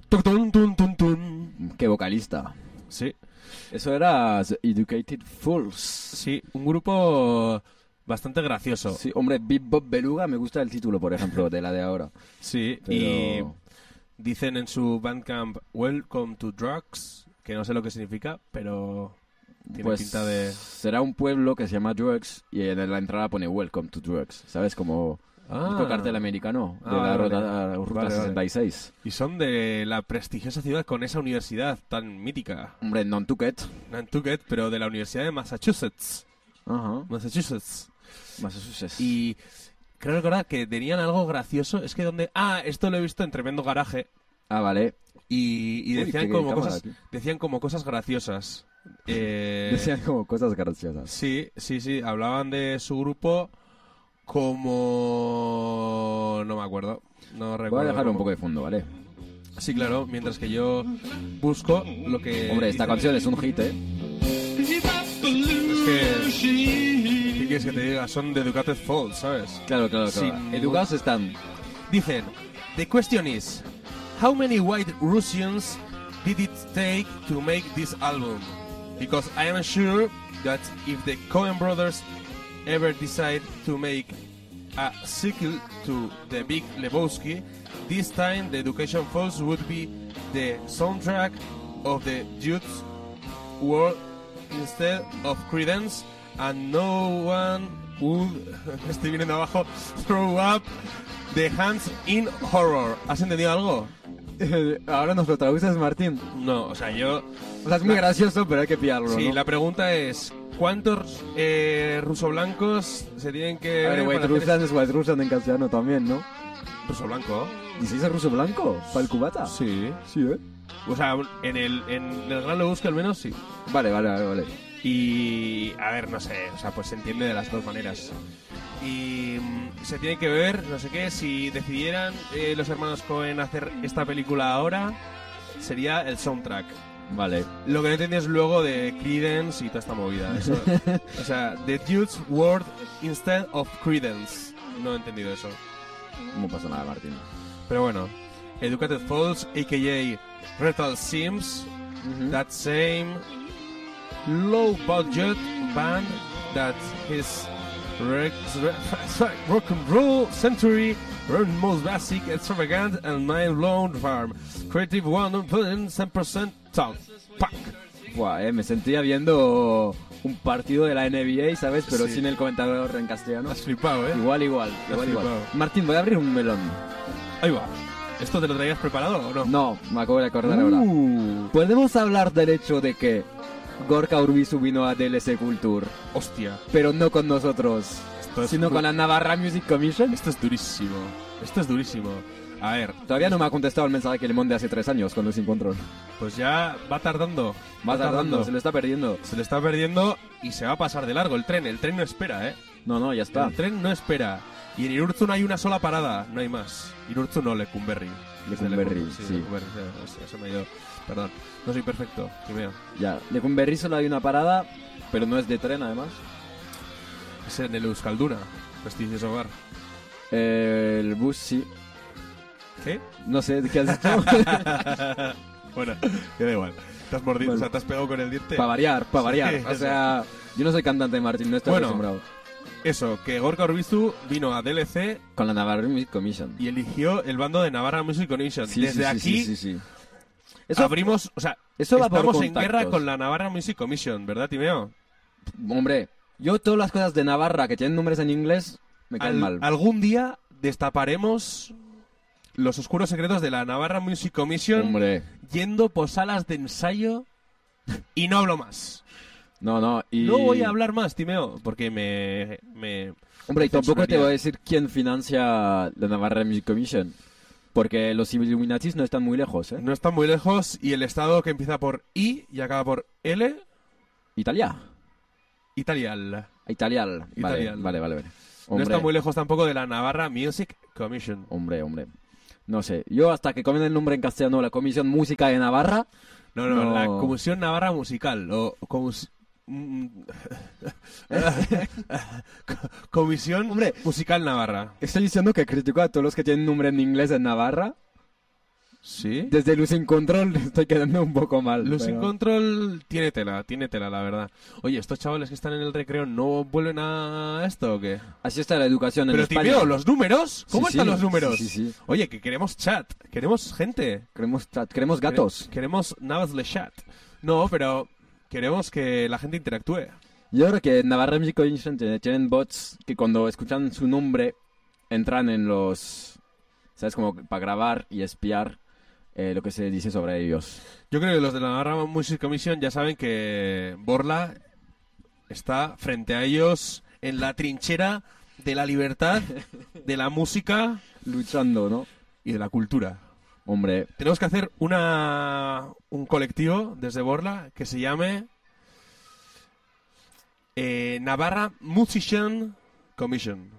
Tun, tun, tun, tun, tun. Qué vocalista. Sí, Eso era The Educated Fools. sí, un grupo bastante gracioso. Sí, hombre, Bebop Beluga me gusta el título, por ejemplo, de la de ahora. Sí, Pero- y dicen en su Bandcamp Welcome to Drugs, que no sé lo que significa, pero tiene Pues pinta de... será un pueblo que se llama Drugs y en la entrada pone Welcome to Drugs, ¿sabes? Como un cartel americano de la vale. Ruta Vale, vale. 66. Y son de la prestigiosa ciudad con esa universidad tan mítica, Hombre, Nantucket. Nantucket, pero de la Universidad de Massachusetts. Ajá. Massachusetts. Massachusetts. Y creo recordar que tenían algo gracioso. Es que donde... Ah, esto lo he visto en Tremendo Garaje. Ah, vale. Y Uy, decían qué como cámara, cosas... tío. Decían como cosas graciosas. Decían como cosas graciosas. Sí, sí, sí. Hablaban de su grupo como... No me acuerdo. No recuerdo. Voy a dejar un cómo. poco de fondo, ¿vale? Sí, claro. Mientras que yo busco lo que... Hombre, esta dicen. canción es un hit, ¿eh? Es que... ¿Qué quieres que te diga? Son de Educated Falls, ¿sabes? Claro, claro, claro. Sin Educados están. Dicen, the question is, how many white Russians did it take to make this album? Because I am sure that if the Coen brothers ever decide to make a sequel to The Big Lebowski, this time the Education Falls would be the soundtrack of the Jude's World instead of Creedence, and no one would, estoy viendo abajo, throw up the hands in horror. ¿Has entendido algo? Ahora nos lo traduces, Martín. No, o sea, yo... O sea, es muy gracioso, pero hay que pillarlo, Sí, ¿no? la pregunta es, ¿cuántos ruso-blancos se tienen que A ver, ver White para hacer Russian es White Russian en castellano también, ¿no? ruso-blanco? ¿Y se dice ruso blanco? ¿Para el cubata? Sí. Sí, ¿eh? O sea, en el Gran Lebowski al menos sí. Vale, vale, vale, vale. Y, a ver, no sé, o sea, pues se entiende de las dos maneras. Y se tiene que ver, no sé qué, si decidieran los hermanos Coen hacer esta película ahora, sería el soundtrack. Vale. Lo que no entiendes luego de Creedence y toda esta movida. Eso, o sea, The Dude's Word instead of Creedence. No he entendido eso. No pasa nada, Martín. Pero bueno, Educated Falls, a.k.a. Rethel Sims, that same low-budget band that is rock and roll century, most basic, extravagant, and mind-blown farm. Creative 100% top. Pack. Buah, me sentía viendo un partido de la NBA, ¿sabes? Pero Sí. sin el comentador en castellano. Has flipado, ¿eh? Igual, igual. flipado. Martín, voy a abrir un melón. Ahí va. ¿Esto te lo traías preparado o no? No, me acabo de acordar ahora. ¿Podemos hablar del hecho de que Gorka Urbizu vino a DLC Culture, Hostia. pero no con nosotros, Esto es sino con la Navarra Music Commission? Esto es durísimo. Esto es durísimo. A ver, Todavía no me ha contestado el mensaje que le mandé hace 3 años cuando se encontró. pues ya va tardando. Va tardando, se lo está perdiendo. Se le está perdiendo y se va a pasar de largo el tren. El tren no espera, ¿eh? No, ya está. El tren no espera. Y en Irurzun hay una sola parada, no hay más. Irurzun no, Lecumberri. Lecumberri, Sí, sí. Lecumberri, eso me ha ido. Perdón, no soy perfecto, Timeo. Ya, de Cumberry solo hay una parada, pero no es de tren además. Es en el Euskalduna, prestigioso bar. El bus sí. ¿Qué? No sé, ¿qué has dicho? Bueno, que da igual. Te has mordido, Bueno. o sea, te has pegado con el diente. Para variar, para variar. Sí, O sea, yo no soy cantante, Martín, no estoy Bueno. acostumbrado. Eso, que Gorka Urbizu vino a DLC Con la Navarra Music Commission. y eligió el bando de Navarra Music Commission. Sí, Desde sí, aquí sí. Eso, abrimos, o sea, eso va por estamos en contactos. guerra con la Navarra Music Commission, ¿verdad, Timeo? Hombre, yo todas las cosas de Navarra que tienen nombres en inglés me caen mal. Algún día destaparemos los oscuros secretos de la Navarra Music Commission Hombre, yendo por salas de ensayo y no hablo más. no, y... No voy a hablar más, Timeo, porque me Hombre, y tampoco te censuraría. voy a decir quién financia la Navarra Music Commission. Porque los Illuminatis no están muy lejos, ¿eh? No está muy lejos y el estado que empieza por I y acaba por L, Italia. Italial. Italial. Vale, Italial. vale. No Hombre, está muy lejos tampoco de la Navarra Music Commission. hombre. No sé, yo hasta que comen el nombre en castellano, la Comisión Música de Navarra... No, No. la Comisión Navarra Musical. O Comisión Musical Navarra. Estoy diciendo que critico a todos los que tienen nombre en inglés en Navarra. ¿Sí? Desde Losing Control estoy quedando un poco mal. Losing Control tiene tela, la verdad. Oye, ¿estos chavales que están en el recreo no vuelven a esto o qué? Así está la educación en Pero, España. Timeo, ¿los números? ¿Cómo Sí, están sí. los números? Sí. Oye, que queremos chat, queremos gente. Queremos gatos. Queremos navas de chat. No, pero queremos que la gente interactúe. Yo creo que en Navarra Music Commission tienen bots que cuando escuchan su nombre entran en los... ¿Sabes? Como para grabar y espiar lo que se dice sobre ellos. Yo creo que los de la Navarra Music Commission ya saben que Borla está frente a ellos en la trinchera de la libertad, de la música Luchando, ¿no? y de la cultura. Hombre, Tenemos que hacer un colectivo desde Borla que se llame Navarra Musician Commission.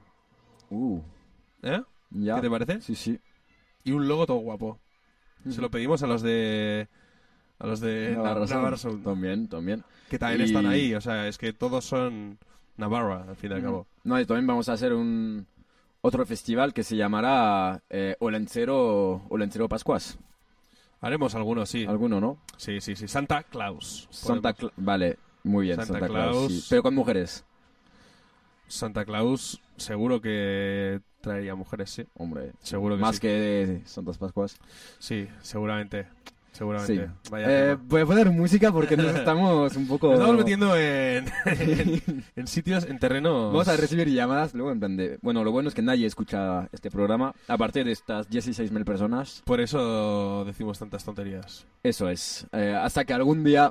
¿Eh? ya. ¿Qué te parece? Sí. Y un logo todo guapo. Se lo pedimos a los de Navarra Sound, También. que también están ahí. O sea, es que todos son Navarra, al fin y al cabo. No, y también vamos a hacer otro festival que se llamará Olencero Pascuas. Haremos algunos, sí. Alguno, ¿no? Sí. Santa Claus. Vale, muy bien, Santa Santa Claus. Claus. Sí. Pero con mujeres. Santa Claus seguro que traería mujeres, sí. Hombre, Seguro que más sí. que Santas Pascuas. Sí, seguramente. Sí. Vaya tema. Voy a poner música porque nos estamos un poco... Nos estamos metiendo en sitios, en terrenos... Vamos a recibir llamadas luego en plan de... Bueno, lo bueno es que nadie escucha este programa, aparte de estas 16.000 personas. Por eso decimos tantas tonterías. Eso es. Hasta que algún día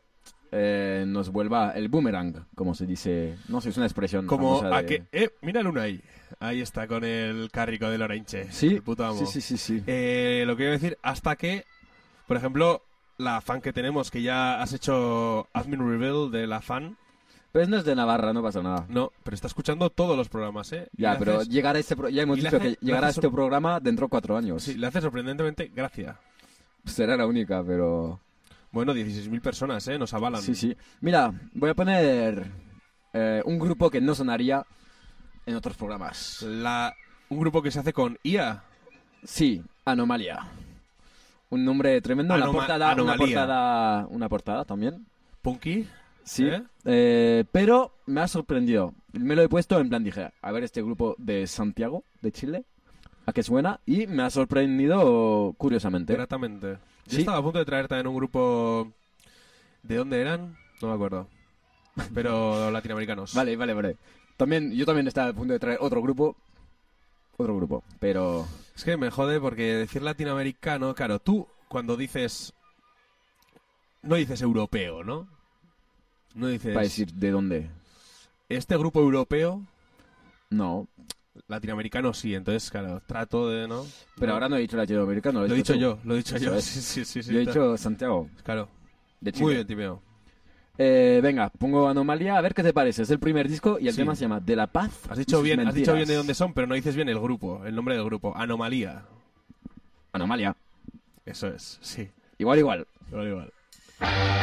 nos vuelva el boomerang, como se dice. No sé, es una expresión Como famosa a de... que... mira el Unai. Ahí está, con el carrico del Orenche. Sí, El puto amo. sí. Lo que iba a decir, hasta que... Por ejemplo, la fan que tenemos, que ya has hecho admin reveal de la fan. Pero no es de Navarra, no pasa nada. No, pero está escuchando todos los programas, ¿eh? Y Ya, le pero haces- llegar a ya hemos y le dicho hace- que llegará a le hace este programa dentro de 4 años. Sí, le hace sorprendentemente gracia. Será la única, pero... Bueno, 16.000 personas, ¿eh? Nos avalan. Sí. Mira, voy a poner un grupo que no sonaría en otros programas. Un grupo que se hace con IA. Sí, Anomalia. Un nombre tremendo. Anomalía. Una portada también. Punky. Sí. ¿Eh? Pero me ha sorprendido. Me lo he puesto en plan, dije, a ver este grupo de Santiago, de Chile, a qué suena. Y me ha sorprendido curiosamente. Gratamente. Yo Sí. estaba a punto de traer también un grupo... ¿De dónde eran? No me acuerdo. Pero latinoamericanos. Vale. Yo también estaba a punto de traer otro grupo, pero... Es que me jode porque decir latinoamericano... Claro, tú cuando dices... No dices europeo, ¿no? No dices... Para decir, ¿de dónde? Este grupo europeo... No, Latinoamericano sí, entonces, claro, trato de, ¿no? pero ahora no he dicho latinoamericano. Lo he dicho tú. yo. Eso es. Sí. Yo he dicho Santiago, Claro. de Chile. Muy bien, Timeo. Venga, pongo Anomalía, a ver qué te parece. Es el primer disco y el Sí. tema se llama De la Paz. Has y dicho sus bien mentiras. de dónde son, pero no dices bien el grupo, el nombre del grupo. Anomalía. Anomalía. Eso es, sí. Igual. Igual.